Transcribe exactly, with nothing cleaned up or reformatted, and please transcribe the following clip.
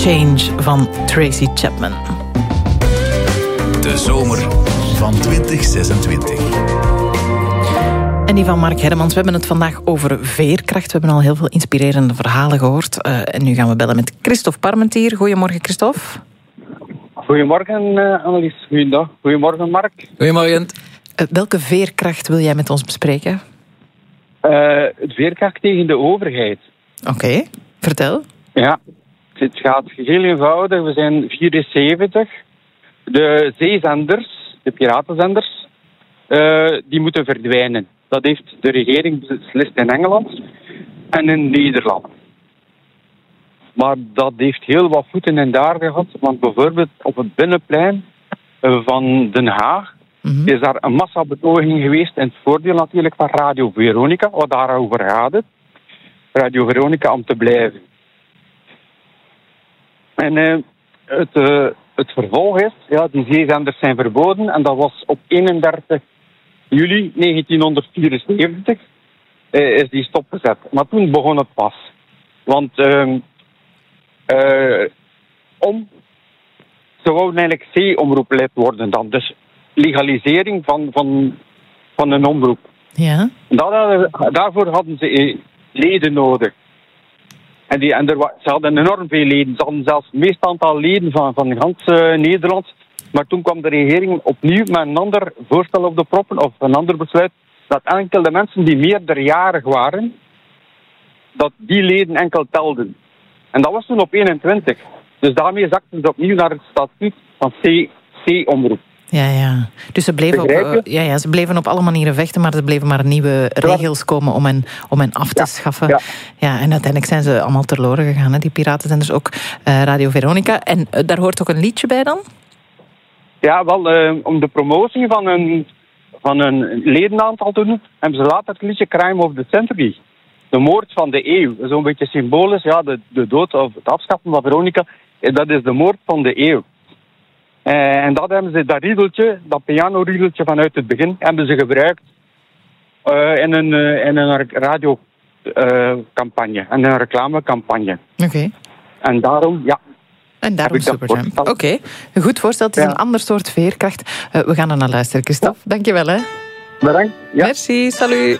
Change van Tracy Chapman. De zomer van twintig zesentwintig. En die van Mark Hermans. We hebben het vandaag over veerkracht. We hebben al heel veel inspirerende verhalen gehoord. Uh, en nu gaan we bellen met Christophe Parmentier. Goedemorgen, Christophe. Goedemorgen, uh, Annelies. Goeiedag. Goedemorgen, Mark. Goedemorgen. Uh, welke veerkracht wil jij met ons bespreken? Uh, het veerkracht tegen de overheid. Oké, okay. Vertel. Ja, het gaat heel eenvoudig. We zijn vierenzeventig. De zeezenders, de piratenzenders, uh, die moeten verdwijnen. Dat heeft de regering beslist in Engeland en in Nederland. Maar dat heeft heel wat voeten in de aarde gehad. Want bijvoorbeeld op het binnenplein van Den Haag mm-hmm. is daar een massabetoging geweest. In het voordeel natuurlijk van Radio Veronica, wat daarover gaat het. Radio Veronica om te blijven. En uh, het, uh, het vervolg is, ja, die zeezenders zijn verboden. En dat was op eenendertig juli negentienhonderdvierenzeventig uh, is die stopgezet. Maar toen begon het pas. Want uh, uh, om, ze wouden eigenlijk C-omroeplid worden dan. Dus legalisering van, van, van een omroep. Ja. Dat, daarvoor hadden ze leden nodig. En, die, en er, ze hadden enorm veel leden. Ze hadden zelfs het meeste aantal leden van, van gans uh, Nederland. Maar toen kwam de regering opnieuw met een ander voorstel op de proppen, of een ander besluit, dat enkel de mensen die meerderjarig waren, dat die leden enkel telden. En dat was toen op eenentwintig. Dus daarmee zakten ze opnieuw naar het statuut van C, C-omroep. Ja, ja. Dus ze bleven, op, uh, ja, ja, ze bleven op alle manieren vechten, maar er bleven maar nieuwe regels komen om hen, om hen af te ja, schaffen. Ja. Ja, en uiteindelijk zijn ze allemaal terloren gegaan, hè, die piratenzenders, ook uh, Radio Veronica. En uh, daar hoort ook een liedje bij dan? Ja, wel, uh, om de promotie van een, van een ledenaantal te doen, hebben ze later het liedje Crime of the Century. De moord van de eeuw. Zo'n beetje symbolisch, ja, de, de dood of het afschaffen van Veronica, dat is de moord van de eeuw. Uh, en dat hebben ze, dat riedeltje, dat piano-riedeltje vanuit het begin, hebben ze gebruikt uh, in een, uh, in een radiocampagne, uh, en een reclamecampagne. Oké. Okay. En daarom, ja. En daarom Supertramp. Oké, okay. Een goed voorstel. Het is ja. een ander soort veerkracht. Uh, we gaan er naar luisteren, Christophe. Ja. Dank je wel, hè. Bedankt. Ja. Merci, salut.